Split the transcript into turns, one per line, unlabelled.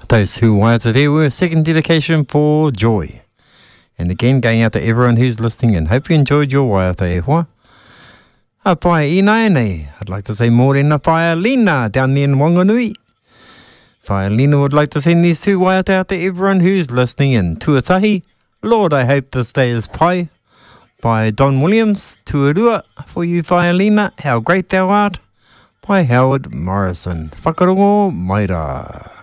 Those who waiata there were a second dedication for Joy. And again, going out to everyone who's listening and hope you enjoyed your waiata e hoa. A pai ina nei. I'd like to say morena pai Lina down there in Wanganui. Pai Lina would like to send these two waiata out to everyone who's listening in Tuatahi. Lord, I hope this day is pai. By Don Williams, Tuarua, for you, Pai Lina, how great thou art. By Howard Morrison. Whakarongo, maira.